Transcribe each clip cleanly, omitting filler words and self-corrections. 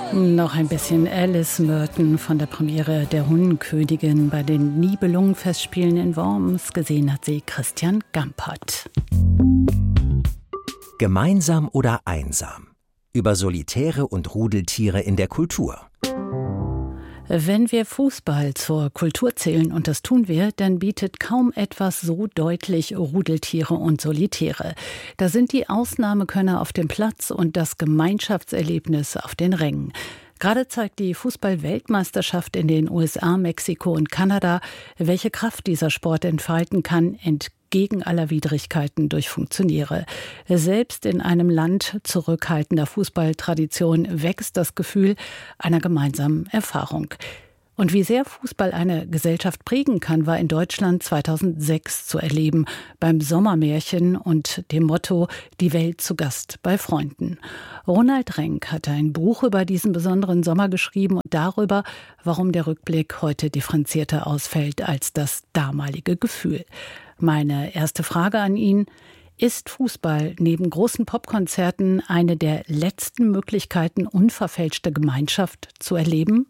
Noch ein bisschen Alice Merton von der Premiere der Hundenkönigin bei den Nibelungenfestspielen in Worms. Gesehen hat sie Christian Gampert. Gemeinsam oder einsam? Über Solitäre und Rudeltiere in der Kultur. Wenn wir Fußball zur Kultur zählen, und das tun wir, dann bietet kaum etwas so deutlich Rudeltiere und Solitäre. Da sind die Ausnahmekönner auf dem Platz und das Gemeinschaftserlebnis auf den Rängen. Gerade zeigt die Fußball-Weltmeisterschaft in den USA, Mexiko und Kanada, welche Kraft dieser Sport entfalten kann, entgegen aller Widrigkeiten durch Funktionäre. Selbst in einem Land zurückhaltender Fußballtradition wächst das Gefühl einer gemeinsamen Erfahrung. Und wie sehr Fußball eine Gesellschaft prägen kann, war in Deutschland 2006 zu erleben, beim Sommermärchen und dem Motto »Die Welt zu Gast bei Freunden«. Ronald Renk hat ein Buch über diesen besonderen Sommer geschrieben und darüber, warum der Rückblick heute differenzierter ausfällt als das damalige Gefühl. Meine erste Frage an ihn: Ist Fußball neben großen Popkonzerten eine der letzten Möglichkeiten, unverfälschte Gemeinschaft zu erleben?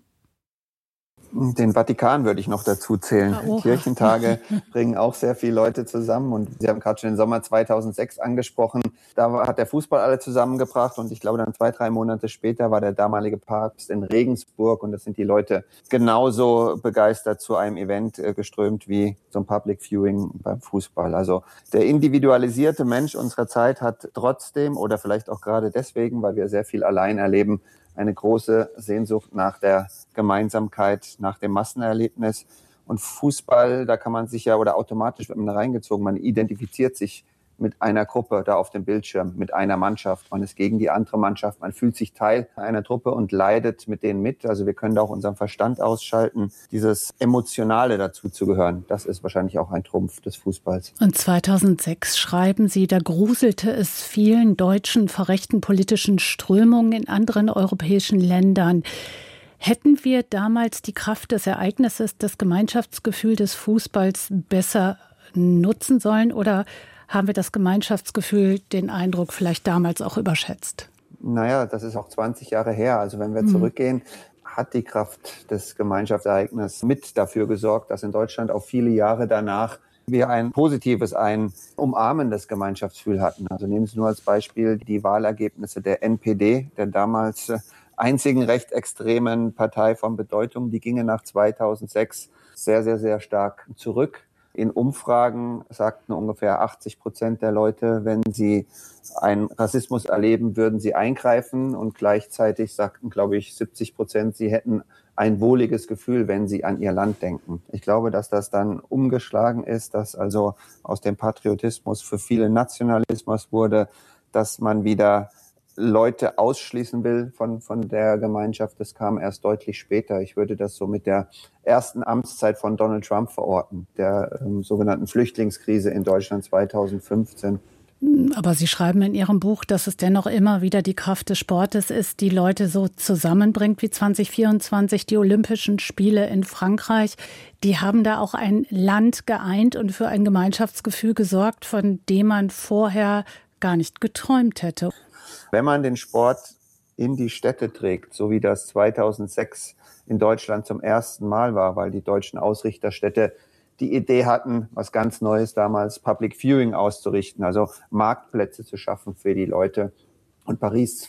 Den Vatikan würde ich noch dazu zählen. Kirchentage bringen auch sehr viele Leute zusammen. Und Sie haben gerade schon den Sommer 2006 angesprochen. Da hat der Fußball alle zusammengebracht. Und ich glaube, dann 2-3 Monate später war der damalige Papst in Regensburg. Und das sind die Leute genauso begeistert zu einem Event geströmt wie zum Public Viewing beim Fußball. Also der individualisierte Mensch unserer Zeit hat trotzdem, oder vielleicht auch gerade deswegen, weil wir sehr viel allein erleben, eine große Sehnsucht nach der Gemeinsamkeit, nach dem Massenerlebnis. Und Fußball, da kann man sich ja, oder automatisch wird man da reingezogen, man identifiziert sich mit einer Gruppe da auf dem Bildschirm, mit einer Mannschaft. Man ist gegen die andere Mannschaft, man fühlt sich Teil einer Truppe und leidet mit denen mit. Also wir können da auch unseren Verstand ausschalten. Dieses Emotionale dazu zu gehören, das ist wahrscheinlich auch ein Trumpf des Fußballs. Und 2006 schreiben Sie, da gruselte es vielen Deutschen vor rechten politischen Strömungen in anderen europäischen Ländern. Hätten wir damals die Kraft des Ereignisses, das Gemeinschaftsgefühl des Fußballs besser nutzen sollen, oder haben wir das Gemeinschaftsgefühl, den Eindruck vielleicht damals auch überschätzt? Naja, das ist auch 20 Jahre her. Also wenn wir zurückgehen, hat die Kraft des Gemeinschaftsereignisses mit dafür gesorgt, dass in Deutschland auch viele Jahre danach wir ein positives, ein umarmendes Gemeinschaftsgefühl hatten. Also nehmen Sie nur als Beispiel die Wahlergebnisse der NPD, der damals einzigen rechtsextremen Partei von Bedeutung. Die gingen nach 2006 sehr, sehr, sehr stark zurück. In Umfragen sagten ungefähr 80% der Leute, wenn sie einen Rassismus erleben, würden sie eingreifen. Und gleichzeitig sagten, glaube ich, 70%, sie hätten ein wohliges Gefühl, wenn sie an ihr Land denken. Ich glaube, dass das dann umgeschlagen ist, dass also aus dem Patriotismus für viele Nationalismus wurde, dass man wieder Leute ausschließen will von der Gemeinschaft. Das kam erst deutlich später. Ich würde das so mit der ersten Amtszeit von Donald Trump verorten, der sogenannten Flüchtlingskrise in Deutschland 2015. Aber Sie schreiben in Ihrem Buch, dass es dennoch immer wieder die Kraft des Sportes ist, die Leute so zusammenbringt wie 2024 die Olympischen Spiele in Frankreich. Die haben da auch ein Land geeint und für ein Gemeinschaftsgefühl gesorgt, von dem man vorher gar nicht geträumt hätte. Wenn man den Sport in die Städte trägt, so wie das 2006 in Deutschland zum ersten Mal war, weil die deutschen Ausrichterstädte die Idee hatten, was ganz Neues damals, Public Viewing auszurichten, also Marktplätze zu schaffen für die Leute. Und Paris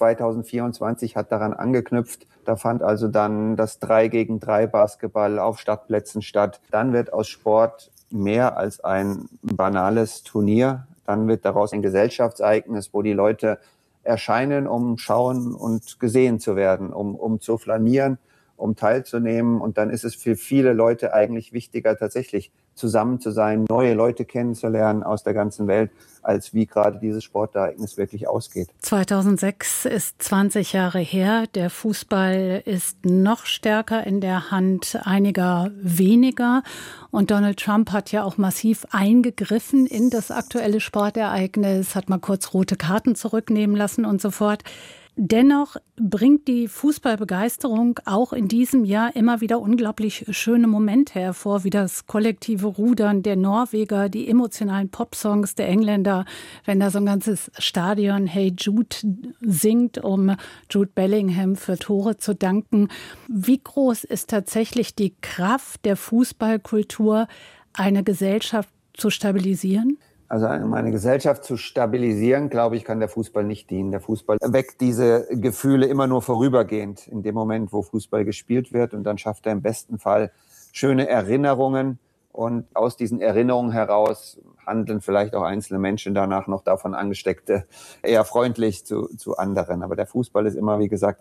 2024 hat daran angeknüpft. Da fand also dann das 3-gegen-3 Basketball auf Stadtplätzen statt. Dann wird aus Sport mehr als ein banales Turnier. Dann wird daraus ein Gesellschaftsereignis, wo die Leute erscheinen, um schauen und gesehen zu werden, um zu flanieren, um teilzunehmen. Und dann ist es für viele Leute eigentlich wichtiger, tatsächlich zusammen zu sein, neue Leute kennenzulernen aus der ganzen Welt, als wie gerade dieses Sportereignis wirklich ausgeht. 2006 ist 20 Jahre her. Der Fußball ist noch stärker in der Hand einiger weniger. Und Donald Trump hat ja auch massiv eingegriffen in das aktuelle Sportereignis, hat mal kurz rote Karten zurücknehmen lassen und so fort. Dennoch bringt die Fußballbegeisterung auch in diesem Jahr immer wieder unglaublich schöne Momente hervor, wie das kollektive Rudern der Norweger, die emotionalen Popsongs der Engländer, wenn da so ein ganzes Stadion Hey Jude singt, um Jude Bellingham für Tore zu danken. Wie groß ist tatsächlich die Kraft der Fußballkultur, eine Gesellschaft zu stabilisieren? Also eine Gesellschaft zu stabilisieren, glaube ich, kann der Fußball nicht dienen. Der Fußball weckt diese Gefühle immer nur vorübergehend in dem Moment, wo Fußball gespielt wird. Und dann schafft er im besten Fall schöne Erinnerungen. Und aus diesen Erinnerungen heraus handeln vielleicht auch einzelne Menschen danach noch davon Angesteckte eher freundlich zu anderen. Aber der Fußball ist immer, wie gesagt,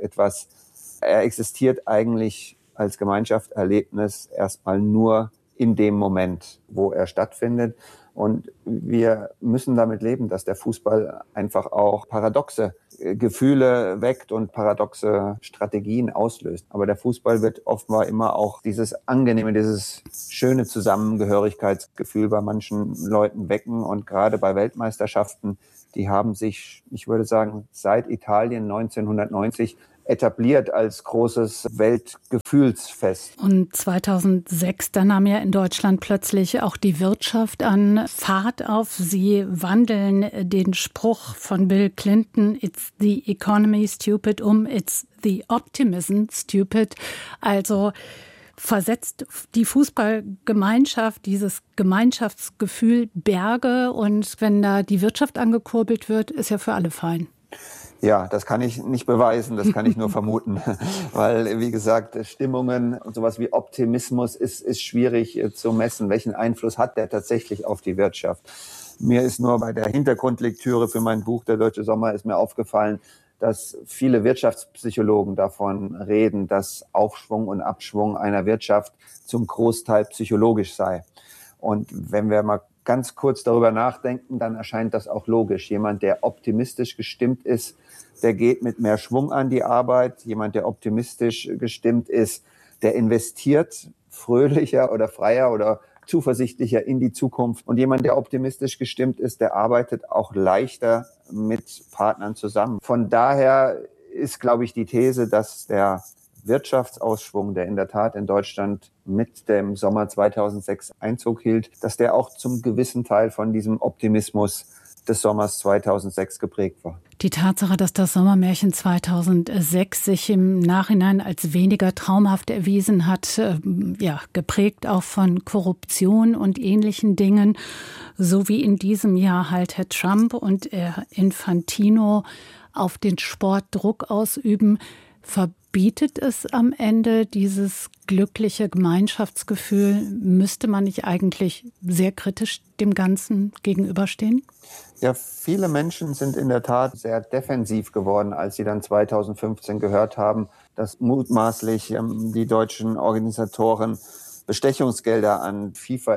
er existiert eigentlich als Gemeinschaftserlebnis erstmal nur in dem Moment, wo er stattfindet. Und wir müssen damit leben, dass der Fußball einfach auch paradoxe Gefühle weckt und paradoxe Strategien auslöst. Aber der Fußball wird offenbar immer auch dieses angenehme, dieses schöne Zusammengehörigkeitsgefühl bei manchen Leuten wecken. Und gerade bei Weltmeisterschaften, die haben sich, ich würde sagen, seit Italien 1990 etabliert als großes Weltgefühlsfest. Und 2006, da nahm ja in Deutschland plötzlich auch die Wirtschaft an Fahrt auf. Sie wandeln den Spruch von Bill Clinton, "It's the economy stupid" "It's the optimism stupid". Also versetzt die Fußballgemeinschaft, dieses Gemeinschaftsgefühl Berge. Und wenn da die Wirtschaft angekurbelt wird, ist ja für alle fein. Ja, das kann ich nicht beweisen, das kann ich nur vermuten, weil, wie gesagt, Stimmungen und sowas wie Optimismus ist schwierig zu messen. Welchen Einfluss hat der tatsächlich auf die Wirtschaft? Mir ist nur bei der Hintergrundlektüre für mein Buch "Der deutsche Sommer" ist mir aufgefallen, dass viele Wirtschaftspsychologen davon reden, dass Aufschwung und Abschwung einer Wirtschaft zum Großteil psychologisch sei. Und wenn wir mal ganz kurz darüber nachdenken, dann erscheint das auch logisch. Jemand, der optimistisch gestimmt ist, der geht mit mehr Schwung an die Arbeit. Jemand, der optimistisch gestimmt ist, der investiert fröhlicher oder freier oder zuversichtlicher in die Zukunft. Und jemand, der optimistisch gestimmt ist, der arbeitet auch leichter mit Partnern zusammen. Von daher ist, glaube ich, die These, dass der Wirtschaftsausschwung, der in der Tat in Deutschland mit dem Sommer 2006 Einzug hielt, dass der auch zum gewissen Teil von diesem Optimismus des Sommers 2006 geprägt war. Die Tatsache, dass das Sommermärchen 2006 sich im Nachhinein als weniger traumhaft erwiesen hat, geprägt auch von Korruption und ähnlichen Dingen, so wie in diesem Jahr halt Herr Trump und Herr Infantino auf den Sport Druck ausüben, verbietet es am Ende dieses glückliche Gemeinschaftsgefühl? Müsste man nicht eigentlich sehr kritisch dem Ganzen gegenüberstehen? Ja, viele Menschen sind in der Tat sehr defensiv geworden, als sie dann 2015 gehört haben, dass mutmaßlich die deutschen Organisatoren Bestechungsgelder an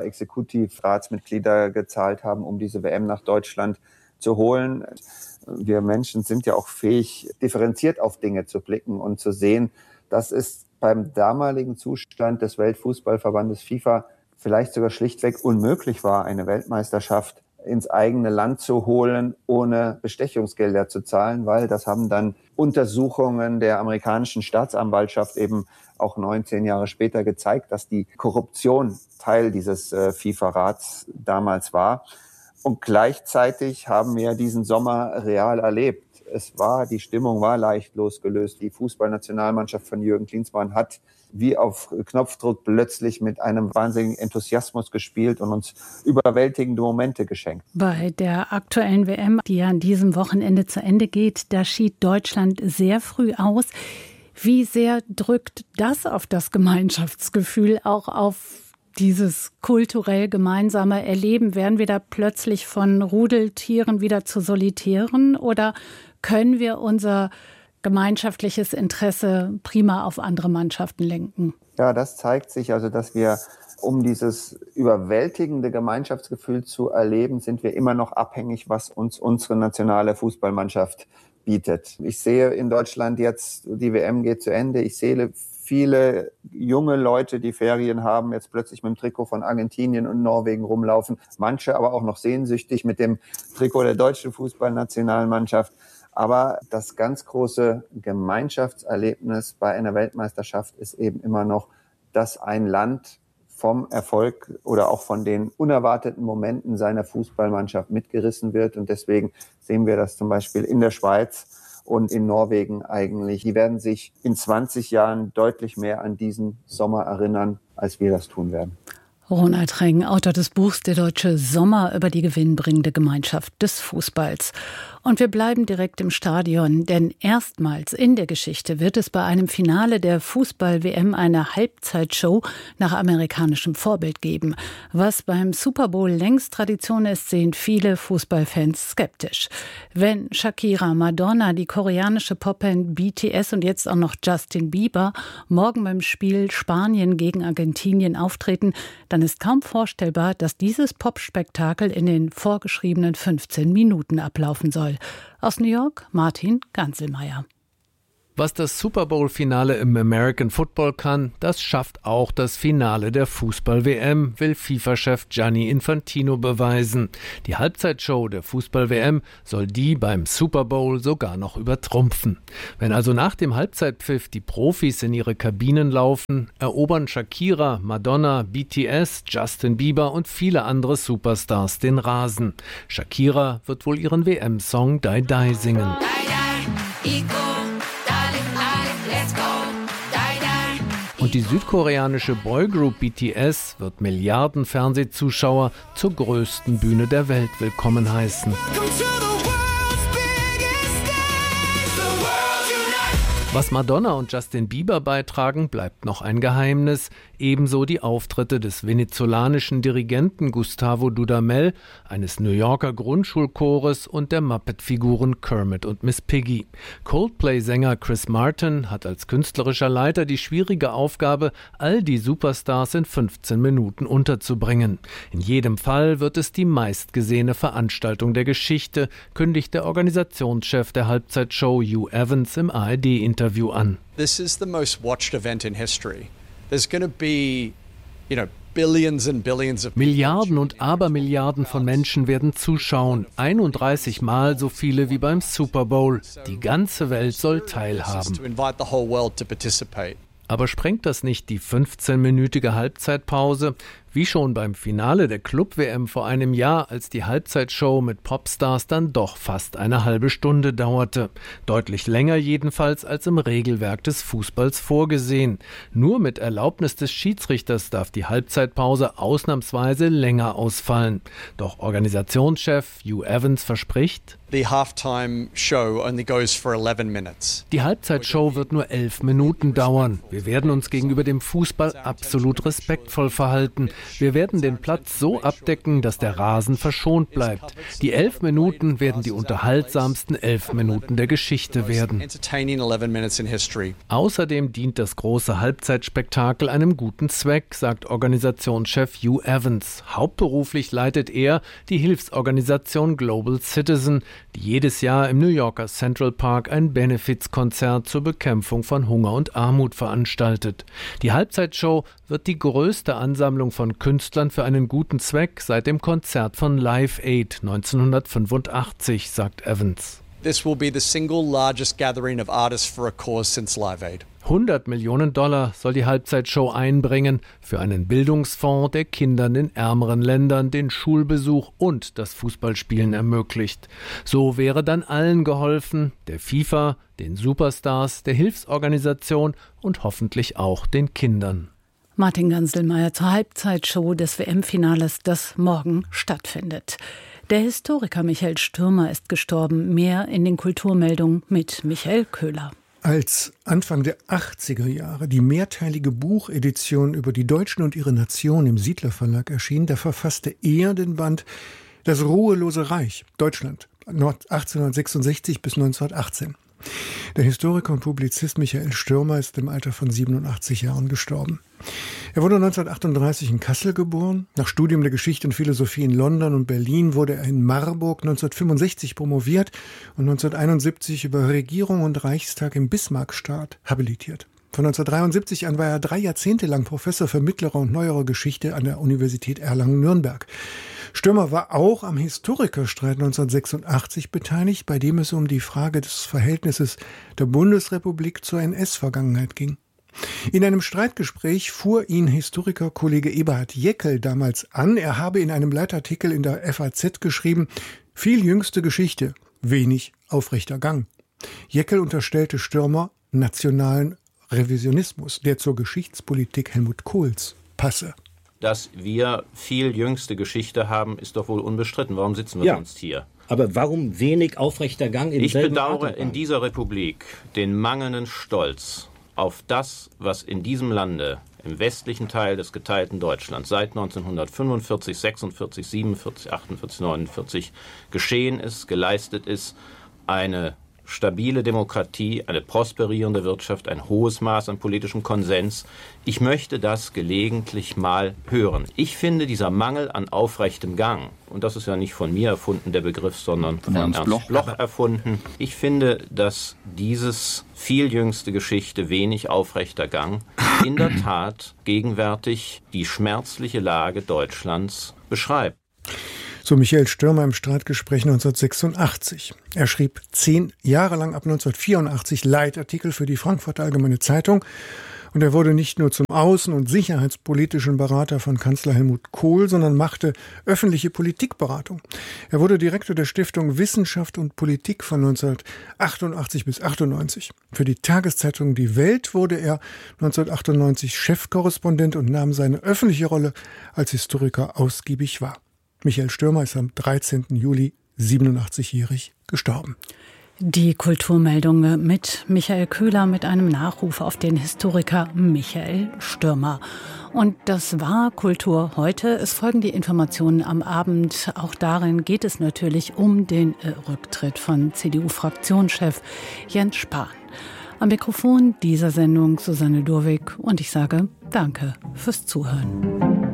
FIFA-Exekutivratsmitglieder gezahlt haben, um diese WM nach Deutschland zu holen. Wir Menschen sind ja auch fähig, differenziert auf Dinge zu blicken und zu sehen, dass es beim damaligen Zustand des Weltfußballverbandes FIFA vielleicht sogar schlichtweg unmöglich war, eine Weltmeisterschaft ins eigene Land zu holen, ohne Bestechungsgelder zu zahlen, weil das haben dann Untersuchungen der amerikanischen Staatsanwaltschaft eben auch 19 Jahre später gezeigt, dass die Korruption Teil dieses FIFA-Rats damals war. Und gleichzeitig haben wir diesen Sommer real erlebt. Die Stimmung war leicht losgelöst. Die Fußballnationalmannschaft von Jürgen Klinsmann hat wie auf Knopfdruck plötzlich mit einem wahnsinnigen Enthusiasmus gespielt und uns überwältigende Momente geschenkt. Bei der aktuellen WM, die ja an diesem Wochenende zu Ende geht, da schied Deutschland sehr früh aus. Wie sehr drückt das auf das Gemeinschaftsgefühl, auch auf dieses kulturell gemeinsame Erleben? Werden wir da plötzlich von Rudeltieren wieder zu Solitären oder können wir unser gemeinschaftliches Interesse prima auf andere Mannschaften lenken? Ja, das zeigt sich also, dass wir, um dieses überwältigende Gemeinschaftsgefühl zu erleben, sind wir immer noch abhängig, was uns unsere nationale Fußballmannschaft bietet. Ich sehe in Deutschland jetzt, die WM geht zu Ende, ich sehe viele junge Leute, die Ferien haben, jetzt plötzlich mit dem Trikot von Argentinien und Norwegen rumlaufen. Manche aber auch noch sehnsüchtig mit dem Trikot der deutschen Fußballnationalmannschaft. Aber das ganz große Gemeinschaftserlebnis bei einer Weltmeisterschaft ist eben immer noch, dass ein Land vom Erfolg oder auch von den unerwarteten Momenten seiner Fußballmannschaft mitgerissen wird. Und deswegen sehen wir das zum Beispiel in der Schweiz und in Norwegen eigentlich. Die werden sich in 20 Jahren deutlich mehr an diesen Sommer erinnern, als wir das tun werden. Ronald Reng, Autor des Buchs Der deutsche Sommer über die gewinnbringende Gemeinschaft des Fußballs. Und wir bleiben direkt im Stadion, denn erstmals in der Geschichte wird es bei einem Finale der Fußball-WM eine Halbzeitshow nach amerikanischem Vorbild geben. Was beim Super Bowl längst Tradition ist, sehen viele Fußballfans skeptisch. Wenn Shakira, Madonna, die koreanische Popband BTS und jetzt auch noch Justin Bieber morgen beim Spiel Spanien gegen Argentinien auftreten, dann ist kaum vorstellbar, dass dieses Popspektakel in den vorgeschriebenen 15 Minuten ablaufen soll. Aus New York, Martin Ganselmeier. Was das Super Bowl-Finale im American Football kann, das schafft auch das Finale der Fußball-WM, will FIFA-Chef Gianni Infantino beweisen. Die Halbzeitshow der Fußball-WM soll die beim Super Bowl sogar noch übertrumpfen. Wenn also nach dem Halbzeitpfiff die Profis in ihre Kabinen laufen, erobern Shakira, Madonna, BTS, Justin Bieber und viele andere Superstars den Rasen. Shakira wird wohl ihren WM-Song Die Die singen. Und die südkoreanische Boygroup BTS wird Milliarden Fernsehzuschauer zur größten Bühne der Welt willkommen heißen. Was Madonna und Justin Bieber beitragen, bleibt noch ein Geheimnis. Ebenso die Auftritte des venezolanischen Dirigenten Gustavo Dudamel, eines New Yorker Grundschulchores und der Muppet-Figuren Kermit und Miss Piggy. Coldplay-Sänger Chris Martin hat als künstlerischer Leiter die schwierige Aufgabe, all die Superstars in 15 Minuten unterzubringen. In jedem Fall wird es die meistgesehene Veranstaltung der Geschichte, kündigt der Organisationschef der Halbzeitshow Hugh Evans im ARD-Interview an. This is the most watched event in history. There's going to be, billions and billions of Milliarden und Abermilliarden von Menschen werden zuschauen. 31 Mal so viele wie beim Super Bowl. Die ganze Welt soll teilhaben. Aber sprengt das nicht die 15-minütige Halbzeitpause? Wie schon beim Finale der Club-WM vor einem Jahr, als die Halbzeitshow mit Popstars dann doch fast eine halbe Stunde dauerte. Deutlich länger jedenfalls als im Regelwerk des Fußballs vorgesehen. Nur mit Erlaubnis des Schiedsrichters darf die Halbzeitpause ausnahmsweise länger ausfallen. Doch Organisationschef Hugh Evans verspricht: The halftime show only goes for 11 minutes. Die Halbzeitshow wird nur 11 Minuten dauern. Wir werden uns gegenüber dem Fußball absolut respektvoll verhalten. Wir werden den Platz so abdecken, dass der Rasen verschont bleibt. Die 11 Minuten werden die unterhaltsamsten 11 Minuten der Geschichte werden. Außerdem dient das große Halbzeitspektakel einem guten Zweck, sagt Organisationschef Hugh Evans. Hauptberuflich leitet er die Hilfsorganisation Global Citizen, die jedes Jahr im New Yorker Central Park ein Benefizkonzert zur Bekämpfung von Hunger und Armut veranstaltet. Die Halbzeitshow wird die größte Ansammlung von Künstlern für einen guten Zweck seit dem Konzert von Live Aid 1985, sagt Evans. This will be the single largest gathering of artists for a cause since Live Aid. $100 Millionen soll die Halbzeitshow einbringen für einen Bildungsfonds, der Kindern in ärmeren Ländern den Schulbesuch und das Fußballspielen ermöglicht. So wäre dann allen geholfen, der FIFA, den Superstars, der Hilfsorganisation und hoffentlich auch den Kindern. Martin Ganselmeier zur Halbzeitshow des WM-Finales, das morgen stattfindet. Der Historiker Michael Stürmer ist gestorben. Mehr in den Kulturmeldungen mit Michael Köhler. Als Anfang der 80er Jahre die mehrteilige Buchedition über die Deutschen und ihre Nation im Siedler Verlag erschien, da verfasste er den Band Das ruhelose Reich, Deutschland, 1866 bis 1918. Der Historiker und Publizist Michael Stürmer ist im Alter von 87 Jahren gestorben. Er wurde 1938 in Kassel geboren. Nach Studium der Geschichte und Philosophie in London und Berlin wurde er in Marburg 1965 promoviert und 1971 über Regierung und Reichstag im Bismarckstaat habilitiert. Von 1973 an war er 3 Jahrzehnte lang Professor für mittlere und neuere Geschichte an der Universität Erlangen-Nürnberg. Stürmer war auch am Historikerstreit 1986 beteiligt, bei dem es um die Frage des Verhältnisses der Bundesrepublik zur NS-Vergangenheit ging. In einem Streitgespräch fuhr ihn Historikerkollege Eberhard Jäckel damals an. Er habe in einem Leitartikel in der FAZ geschrieben, viel jüngste Geschichte, wenig aufrechter Gang. Jäckel unterstellte Stürmer nationalen Revisionismus, der zur Geschichtspolitik Helmut Kohls passe. Dass wir viel jüngste Geschichte haben, ist doch wohl unbestritten. Warum sitzen wir sonst hier? Aber warum wenig aufrechter Gang im selben Ich bedauere Atemgang? in dieser Republik den mangelnden Stolz auf das, was in diesem Lande, im westlichen Teil des geteilten Deutschlands, seit 1945, 46, 47, 48, 49 geschehen ist, geleistet ist, eine stabile Demokratie, eine prosperierende Wirtschaft, ein hohes Maß an politischem Konsens. Ich möchte das gelegentlich mal hören. Ich finde, dieser Mangel an aufrechtem Gang, und das ist ja nicht von mir erfunden, der Begriff, sondern von Ernst Bloch erfunden. Ich finde, dass dieses viel jüngste Geschichte, wenig aufrechter Gang, in der Tat gegenwärtig die schmerzliche Lage Deutschlands beschreibt. So Michael Stürmer im Streitgespräch 1986. Er schrieb 10 Jahre lang ab 1984 Leitartikel für die Frankfurter Allgemeine Zeitung. Und er wurde nicht nur zum außen- und sicherheitspolitischen Berater von Kanzler Helmut Kohl, sondern machte öffentliche Politikberatung. Er wurde Direktor der Stiftung Wissenschaft und Politik von 1988 bis 98. Für die Tageszeitung Die Welt wurde er 1998 Chefkorrespondent und nahm seine öffentliche Rolle als Historiker ausgiebig wahr. Michael Stürmer ist am 13. Juli 87-jährig gestorben. Die Kulturmeldung mit Michael Köhler mit einem Nachruf auf den Historiker Michael Stürmer. Und das war Kultur heute. Es folgen die Informationen am Abend. Auch darin geht es natürlich um den Rücktritt von CDU-Fraktionschef Jens Spahn. Am Mikrofon dieser Sendung Susanne Durwig und ich sage Danke fürs Zuhören.